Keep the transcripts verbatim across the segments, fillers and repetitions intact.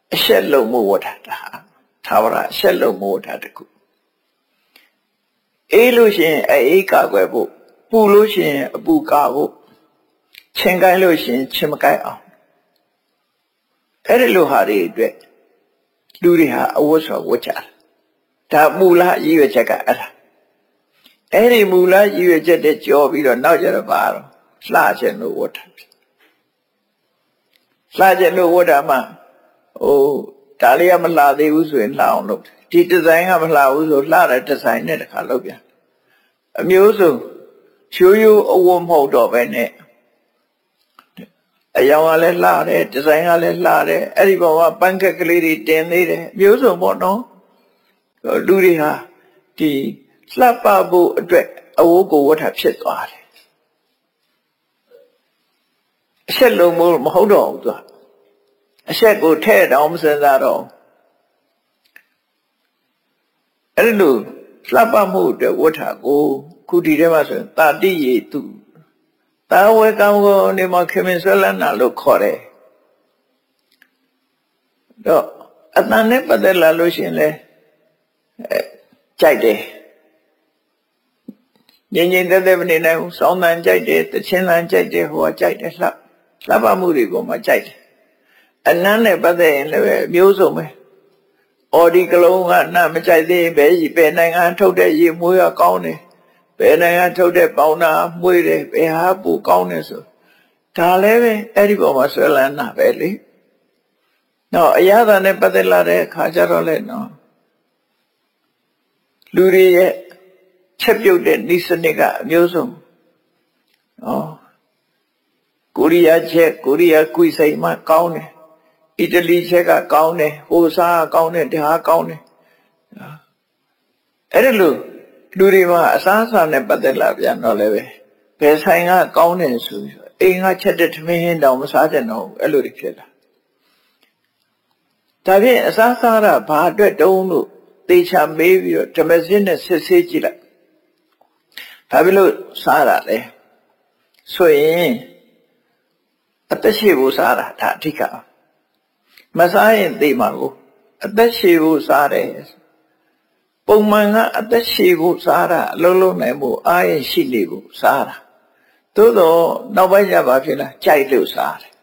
အရှက်လုံးမို့ဝတ်တာဒါသာဝရအရှက်လုံးမို့ဝတ်တာတခုအေးလို့ရှိရင်အေးကာကွယ်ဖို့ပူလို့ရှိရင်အပူကာဖို့ချင်ကိုင်းလို့ရှိရင်ချင်မကိုင်းအောင်အဲ့ဒီလိုဟာတွေအတွက်လူတွေဟာအဝတ်ဆိုဝတ်ကြတယ်ဒါမူလရည်ရွယ်ချက်ကအဲ့ဒါအဲ့ဒီမူလရည်ရွယ်ချက်တဲ့ကြော်ပြီးတော့နောက်ကျတော့ပါတော့လှခြင်းလို့ဝတ်တာလှခြင်းလို့ဝတ်တာမှဟိုဒါလေးကမလှသေးဘူးဆိုရင်လှအောင်လုပ်ဒီဒီဇိုင်းကမလှဘူးဆိုလှတဲ့ဒီဇိုင်းနဲ့တခါလုပ်ပြန်အမျိုးစုံရိုးရိုးအဝတ်မဟုတ်တော့ပဲနဲ့အယောင်ကလည်းလှတယ်ဒီဇိုင်းကလည်းလှတယ်အဲ့ဒီဘောကပန်းခက်ကလေးတွေတင်သေးတယ်အမျိုးစုံပေါ့နော်လူတွေဟာဒီလှပဖို့အတွက်အဝတ်ကိုဝတ်တာဖြစ်သွားတယ်အရှက်လုံးမဟုတ်တော့ဘူးသူအရှက်ကိုထဲ့တောင်မစင်စားတော့အဲ့လိုလှပမှုအတွက်ဝတ်တာကိုခုဒီထဲမှာဆိုရင်တာတိရေသူတာဝေကောင်ကိုနေမှာခင်မင်ဆွဲလန်းတာလို့ခေါ်တယ်တော့အတန်နဲ့ပတ်သက်လာလို့ရှိရင်လေကြိုက်တယ်ငြိမ်ငြိမ်သက်သက်မနေနိုင်ဘူးစောင်းတန်ကြိုက်တယ်တချင်းတန်ကြိုက်တယ်ဟိုကကြိုက်တယ်လှလှပမှုတွေကိုမှကြိုက်တယ်အနမ်းနဲ့ပတ်သက်ရင်လည်းမျိုးစုံပဲအော်ဒီကလုံးကနတ်မကြိုက်သေးရင်ပဲဘယ်နိုင်ငံထုတ်တဲ့ရေမွေးကကောင်းတယ်ဘယ်နိုင်ငံထုတ်တဲ့ပေါင်နာမွေးတယ်ဘယ်ဟာပူကောင်းတယ်ဆိုဒါလည်းပဲအဲ့ဒီပေါ်မှာဆွဲလန်းတာပဲလေနော်အရာသာနဲ့ပတ်သက်လာတဲ့အခါကျတော့လေနော်လူတွေရဲ့ချက်ပြုတ်တဲ့ဤစနစ်ကအမျိုးစုံနော်ကိုရီးယားချက်ကိုရီးယားကွီစိန်မှကောင်းတယ်အီတလီချက်ကကောင်းတယ်ဟိုစားကောင်းတယ်ဒါကောင်းတယ်အဲ့ဒါလို့လူတွေမှာအစားအစာနဲ့ပတ်သက်လာပြန်တော့လည်းပဲဘယ်ဆိုင်ကကောင်းတယ်ဆိုပြီးအိမ်ကချက်တဲ့ထမင်းဟင်းတောင်မစားကြတော့ဘူးအဲ့လိုတွေဖြစ်လာဒါဖြင့်အစားအစာကဘာအတွက်တုံးလို့သေချာမေးပြီးတော့ဓမ္မစစ်နဲ့စစ်ဆေးကြည့်လိုက်ဘာဖြစ်လို့စားတာလဲဆိုရင်အသက်ရှည်ဖို့စားတာဒါအဓိကမစားရင်သေမှာကိုအသက်ရှည်ဖို့စားတယ်ပုံမှန်ကအသက်ရှည်ဖို့စားတာအလုံးလုံးနိုင်ဖို့အားရရှိနေဖို့စားတာသို့တော့နောက်ပိုင်းကျပါဖြစ်လားကြိုက်လို့စားတယ်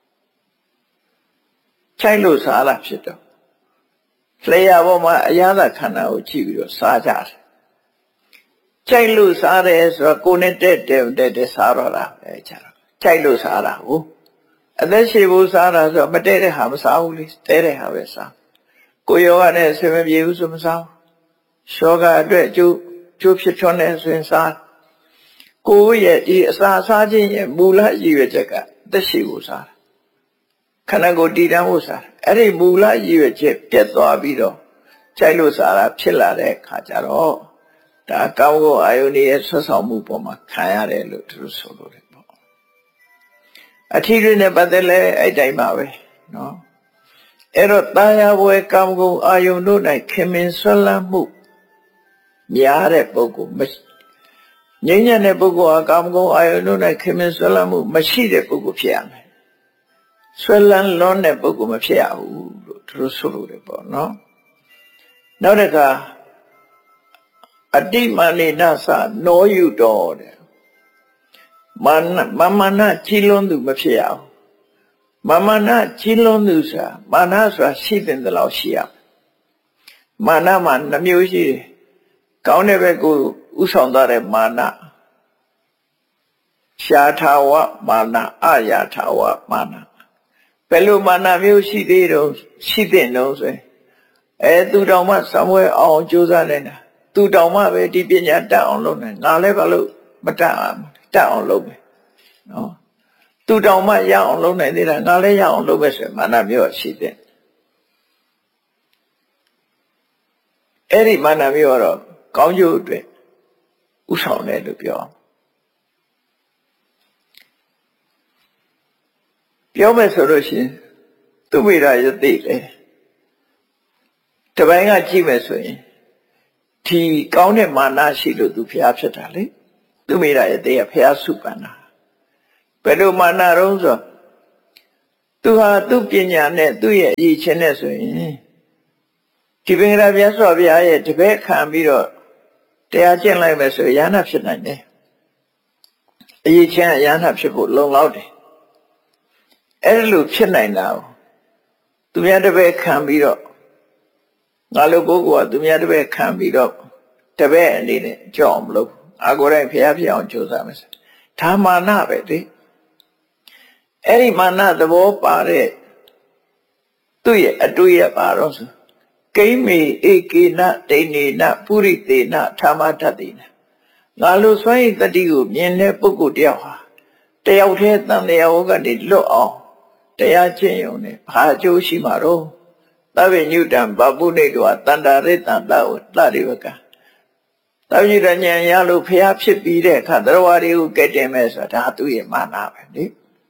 ကြိုက်လို့စားတာဖြစ်တော့လျှာပေါ်မှာအရသာခန္ဓာကိုကြည့်ပြီးတော့စားကြတယ်ကြိုက်လို့စားတယ်ဆိုတော့ကိုယ်နဲ့တက်တက်တက်တက်စားတော့တာပဲကြတော့ကြိုက်လို့စားတာဟုတ်အသက်ရှည်ဖို့စားတာဆိုတော့မတဲတဲ့ဟာမစားဘူးလေတဲတဲ့ဟာပဲစားကိုယောဂနဲ့ဆင်မပြေဘူးဆိုမစားရှောဂအတွက်ကျိုးကျိုးဖြစ်ထွန်းနေဆိုရင်စားကိုရဲ့ဒီအစာစားခြင်းရဲ့မူလရည်ရွယ်ချက်ကသက်ရှိဖို့စားခန္ဓာကိုယ်တည်တံ့ဖို့စားအဲ့ဒီမူလရည်ရွယ်ချက်ပြတ်သွားပြီးတော့ကြိုက်လို့စားတာဖြစ်လာတဲ့အခါကျတော့ဒါကောင်းကောအာယုန်ရဲ့ဆွဆောင်မှုပေါ်မှာခံရတယ်လို့သူတို့ဆိုလို့တယ်ပေါ့အထီးတွေနဲ့ပတ်သက်လဲအဲ့တိုင်းပါပဲနော်အဲ့တော့တာယာဘွယ်ကောင်းကောအာယုန်တို့၌ခင်မင်ဆွလန်းမှုများတဲ့ပုဂ္ဂိုလ်ငြိမ်းချမ်းတဲ့ပုဂ္ဂိုလ်ဟာကာမဂုဏ်အာယုန်တို့၌ခင်မင်ဆွဲလန်းမှုမရှိတဲ့ပုဂ္ဂိုလ်ဖြစ်ရမယ်ဆွဲလန်းလွန်းတဲ့ပုဂ္ဂိုလ်မဖြစ်ရဘူးလို့သူတို့ဆိုလို့တယ်ပေါ့နော်နောက်တစ်ခါအတိမာနိနသနောယူတော်တဲ့မာနမမနာကြီးလွန်းသူမဖြစ်ရဘူးမမနာကြီးလွန်းသူဆိုတာမာနဆိုတာရှိတဲ့လောက်ရှိရမာနမှာနှမျိုးရှိတယ်ကောင်းတဲ့ဘက်ကိုဥဆောင်သွားတဲ့မာနရှားထာဝမာနအယာထာဝမာနဘယ်လိုမာနမျိုးရှိသေးတော့ရှိတဲ့နှုံးဆိုရင်အဲသူတောင်မှစံပွဲအောင်ကြိုးစားနေတာသူတောင်မှပဲဒီပညာတတ်အောင်လုပ်နေငါလည်းဘာလို့မတတ်အောင်တတ်အောင်လုပ်မယ်နော်သူတောင်မှရအောင်လုပ်နိုင်သေးတာငါလည်းရအောင်လုပ်မယ်ဆိုရင်မာနမျိုးရှိတဲ့အဲ့ဒီမာနမျိုးတော့ကောင်းကျိုးအတွက်ဥဆောင်တယ်လို့ပြောပြောမယ်ဆိုလို့ရှိရင်သူမိရာယသိလေတပိုင်းကကြည့်မယ်ဆိုရင်ဒီကောင်းတဲ့မာနရှိလို့သူဖျားဖြစ်တာလေသူမိရာယသိကဖျားစုပန်တာဘယ်လိုမာနတော့ဆိုသူဟာသူ့ပညာနဲ့သူ့ရဲ့အရေးချင်းနဲ့ဆိုရင်ဒီပင်ကရာမြတ်စွာဘုရားရဲ့တပည့်ခံပြီးတော့တရားကျင့်လိုက်မယ်ဆိုရဟန္တာဖြစ်နိုင်တယ်အရေးချင်းရဟန္တာဖြစ်ဖို့လုံလောက်တယ်အဲ့လိုဖြစ်နိုင်တာကိုသူများတပည့်ခံပြီးတော့ငါလိုပုဂ္ဂိုလ်ကသူများတပည့်ခံပြီးတော့တပည့်အနေနဲ့ကြောက်မလို့အာကိုယ်တိုင်ဖျားဖျအောင်ကြိုးစားမယ်ဒါမာနပဲလေအဲ့ဒီမာနသဘောပါတဲ့သူ့ရဲ့အတွေ့ရပါတော့ဆိုကိမေဧကေနဒိနေနပုရိသေနထာမတ္တိနငါလိုစွန့်ရည်တတိကိုမြင်တဲ့ပုဂ္ဂိုလ်တယောက်ဟာတယောက်တည်းတန်တရားဝကနေလွတ်အောင်တရားကျင့်ရုံနဲ့ဘာအကျိုးရှိမှာတော့သဗ္ဗညုတံဗပုနေတောတန္တာရိတံတောတရိဝကသဗ္ဗညုတဉာဏ်ရလို့ဖျားဖြစ်ပြီးတဲ့အခါသရဝါတွေကိုကဲတင်မဲ့ဆိုတာဒါသူ့ရဲ့မာနပဲလေ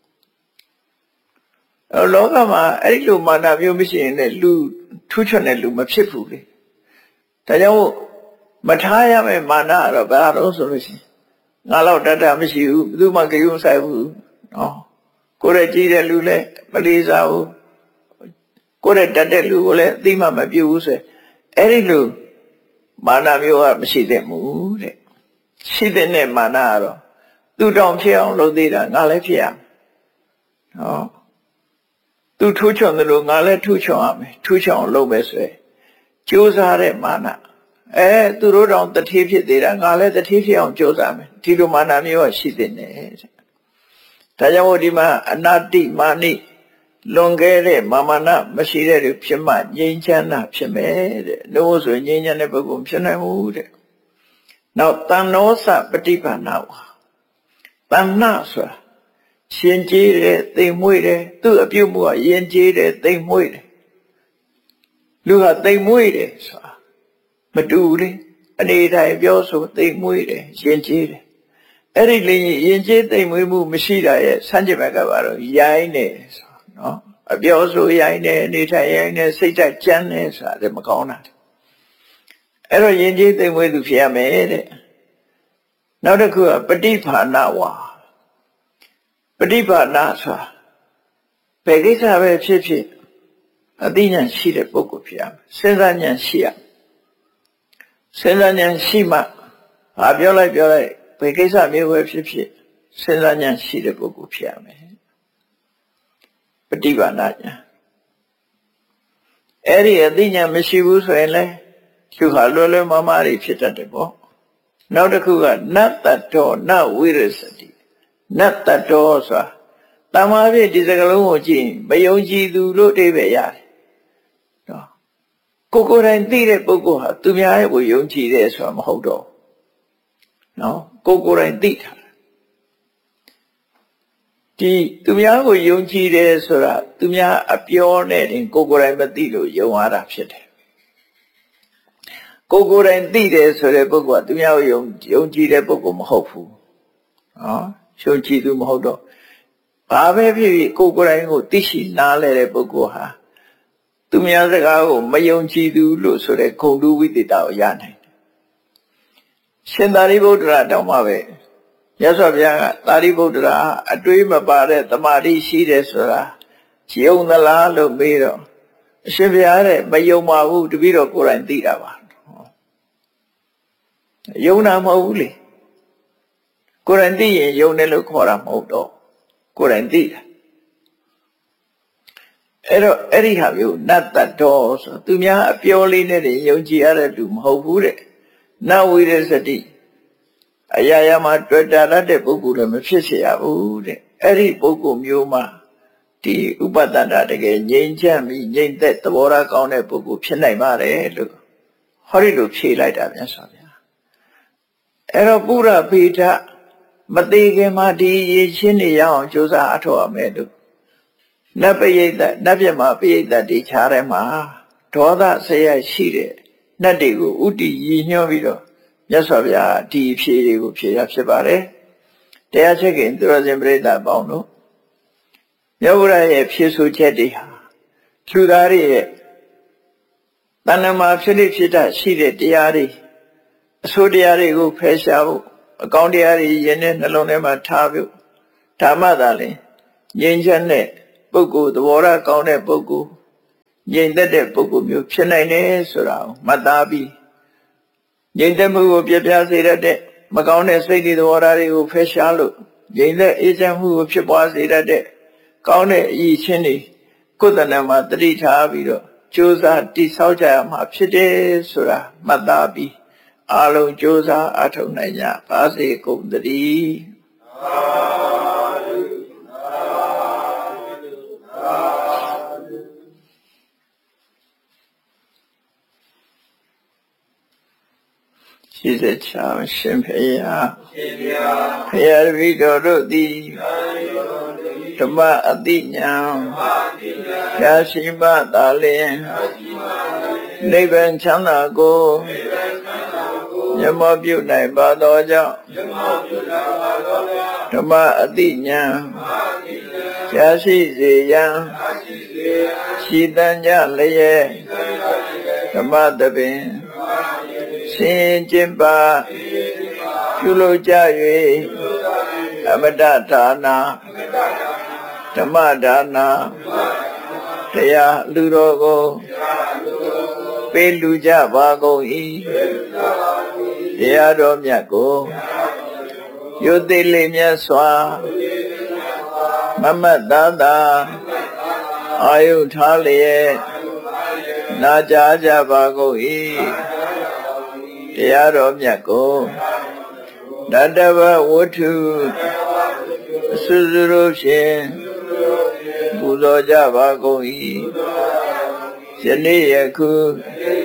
လောကမှာအဲ့ဒီလိုမာနမျိုးမရှိရင်လည်းလူထူးချွန်တဲ့လူမဖြစ်ဘူးလေဒါကြောင့်မထားရမယ့်မာနကတော့ဘာလို့ဆိုလို့ရှိရင်ငါတော့တတ်တာမရှိဘူးဘယ်သူမှကြုံဆိုင်ဘူးနော်ကိုယ်ရဲ့ကြည့်တဲ့လူလည်းမလေးစားဘူးကိုယ်ရဲ့တတ်တဲ့လူကိုလည်းအသိမှမပြုဘူးဆိုအဲ့ဒီလိုမာနမျိုးကမရှိသင့်ဘူးတဲ့ရှိတဲ့မာနကတော့သူတောင်ဖြစ်အောင်လုပ်သေးတာငါလည်းဖြစ်ရမယ်နော်သူထူးချွန်တယ်လို့ငါလည်းထူးချွန်ရမယ်ထူးချွန်အောင်လုပ်မယ်ဆိုရင်ကြိုးစားတဲ့မာနအဲသူတို့တောင်တတိဖြစ်သေးတာငါလည်းတတိဖြစ်အောင်ကြိုးစားမယ်ဒီလိုမာနမျိုးကရှိတဲ့နဲ့တဲ့ဒါကြောင့်ဒီမှာအနာတိမာနိလွန်ခဲ့တဲ့မာမနာမရှိတဲ့လူဖြစ်မှငြိမ်းချမ်းတာဖြစ်မယ်တဲ့လို့ဆိုငြိမ်းချမ်းတဲ့ပုဂ္ဂိုလ်ဖြစ်နိုင်ဘူးတဲ့နောက်တဏ္ဍောစပฏิပန္နဝါတဏ္ဏဆိုတာရှင်ကျေးတယ်သိမ်မွေ့တယ်သူ့အပြုတ်မှုကယဉ်ကျေးတယ်သိမ်မွေ့တယ်လူကသိမ်မွေ့တယ်ဆိုတာမတူလေအနေတိုင်းပြောဆိုသိမ်မွေ့တယ်ယဉ်ကျေးတယ်အဲ့ဒီလေယဉ်ကျေးသိမ်မွေ့မှုမရှိတာရဲ့ဆန့်ကျင်ဘက်ကပါတော့ရိုင်းတယ်ဆိုနော်အပြောဆိုရိုင်းတယ်အနေတိုင်းရိုင်းတယ်စိတ်ဓာတ်ကြမ်းတယ်ဆိုတာလည်းမကောင်းတာအဲ့တော့ယဉ်ကျေးသိမ်မွေ့သူဖြစ်ရမယ်တဲ့နောက်တစ်ခုကပฏิภาณဝါပฏิภาณဆိုတာဘယ်ကိစ္စပဲဖြစ်ဖြစ်အသိဉာဏ်ရှိတဲ့ပုဂ္ဂိုလ်ဖြစ်ရမယ်စဉ်းစားဉာဏ်ရှိရစဉ်းစားဉာဏ်ရှိမှဘာပြောလိုက်ပြောလိုက်ဘယ်ကိစ္စမျိုးပဲဖြစ်ဖြစ်စဉ်းစားဉာဏ်ရှိတဲ့ပုဂ္ဂိုလ်ဖြစ်ရမယ်ပฏิภาณဉာဏ်အဲ့ဒီအသိဉာဏ်မရှိဘူးဆိုရင်လည်းသူဟာလွယ်လွယ်မာမာတွေဖြစ်တတ်တယ်ပေါ့နောက်တစ်ခုကနတ္တတောနဝိရစတိနတ္တတောဆိုတာတမာပြည့်ဒီစကလုံးကိုကြည့်မယုံကြည်သူလို့အဓိပ္ပာယ်ရတယ်နော်ကိုကိုယ်တိုင်သိတဲ့ပုဂ္ဂိုလ်ဟာသူများရဲ့ကိုယုံကြည်တယ်ဆိုတာမဟုတ်တော့နော်ကိုကိုယ်တိုင်သိတာဒီသူများကိုယုံကြည်တယ်ဆိုတာသူများအပြောနဲ့တင်ကိုကိုယ်တိုင်မသိလို့ယုံရတာဖြစ်တယ်ကိုကိုယ်တိုင်သိတယ်ဆိုတဲ့ပုဂ္ဂိုလ်ကသူများကိုယုံယုံကြည်တဲ့ပုဂ္ဂိုလ်မဟုတ်ဘူးနော်ယုံကြည်သူမဟုတ်တော့ဘာပဲဖြစ်ဖြစ်ကိုကိုယ်တိုင်ကိုသိရှိနားလဲတဲ့ပုဂ္ဂိုလ်ဟာသူများစကားကိုမယုံကြည်သူလို့ဆိုတဲ့ဂုဏ်တူဝိသေသကိုရနိုင်တယ်ရှင်သာရိပုတ္တရာတောင်းမှပဲမြတ်စွာဘုရားကသာရိပုတ္တရာအတွေးမပါတဲ့တမာတိရှိတယ်ဆိုတာယုံသလားလို့မေးတော့အရှင်ဘုရားတဲ့မယုံပါဘူးတပည့်တော်ကိုယ်တိုင်သိတာပါယုံတာမဟုတ်ဘူးလေကိုယ်တိုင်သိရင်ယုံတယ်လို့ခေါ်တာမဟုတ်တော့ကိုယ်တိုင်သိတာအဲ့တော့အဲ့ဒီဟာမျိုးနတ္တတောဆိုသူများအပြောလေးနဲ့ယုံကြည်ရတဲ့လူမဟုတ်ဘူးတဲ့နဝိရစတိအရာရာမှာတွေ့တာတဲ့ပုဂ္ဂိုလ်လည်းမဖြစ်เสียဘူးတဲ့အဲ့ဒီပုဂ္ဂိုလ်မျိုးမှာဒီဥပဒနာတကယ်ငြိမ်းချမ်းပြီးငြိမ်သက်သဘောထားကောင်းတဲ့ပုဂ္ဂိုလ်ဖြစ်နိုင်ပါတယ်လို့ဟောဒီလိုဖြေလိုက်တာပြန်ဆိုဗျာအဲ့တော့ပုရဖေထမသေးခင်မှာဒီရေချင်းနေရအောင်ကြိုးစားအထောက်အမယ်လို့နတ်ပိယိတနတ်ပြမပိယိတတိခြားထဲမှာဒေါသဆရာရှိတဲ့နတ်တွေကိုဥတီရည်ညွှန်းပြီးတော့မြတ်စွာဘုရားဒီဖြေတွေကိုဖြေရဖြစ်ပါတယ်တရားချက်ခင်သူရရှင်ပြိဿပေါင်းတို့မြတ်ဗုဒ္ဓရဲ့ဖြေဆိုချက်တွေဟာသူသားတွေရဲ့တဏ္ဍမှာဖြစ်နေဖြစ်တာရှိတဲ့တရားတွေအဆိုးတရားတွေကိုဖယ်ရှားဖို့အကောင်းတရားတွေယင်းတဲ့နှလုံးထဲမှာထားဖို့ဓမ္မသာလင်ငြိမ်းချမ်းတဲ့ပပုဂ္ဂိုလ်သဘောထားကောင်းတဲ့ပုဂ္ဂိုလ်ငြိမ်သက်တဲ့ပုဂ္ဂိုလ်မျိုးဖြစ်နိုင်တယ်ဆိုတာကိုမှတ်သားပြီးငြိမ်သက်မှုကိုပြပြစေတတ်တဲ့မကောင်းတဲ့စိတ်တွေသဘောထားတွေကိုဖယ်ရှားလို့ငြိမ်သက်အေးချမ်းမှုကိုဖြစ်ပွားစေတတ်တဲ့ကောင်းတဲ့အရေးချင်းတွေကိုယ်တဏ္ဍာမှာတတိထားပြီးတော့ကြိုးစားတိဆောက်ကြရမှာဖြစ်တယ်ဆိုတာမှတ်သားပြီးအားလုံးကြိုးစားအထောက်နိုင်ကြပါစေကုန်သတည်းရှိစေချာရှင်ဖေယဖေယတပိတော်တို့သည်ဓမ္မအတိညာရရှိမှသာလျှင်နိဗ္ဗာန်ချမ်းသာကိုမျက်မှောက်ပြုနိုင်ပါသောကြောင့်ဓမ္မအတိညာရရှိစေရန်ရှိတန်ကြလျက်ဓမ္မတပင်ဆင်ကျင်ပါပြုလုပ်ကြ၍အမတဒါနာဓမ္မဒါနာတရားလူတော်ကိုပေးလူကြပါကုန်၏တရားတော်မြတ်ကိုယုသိလေးမြတ်စွာမမတ်သားသာအာယုထားလျက်နာကြားကြပါကုန်၏တရားတော်မြတ်ကိုတတဝဝတ္ထုအစွစွတို့ဖြင့်ပူဇော်ကြပါကုန်၏ယနေ့ယခု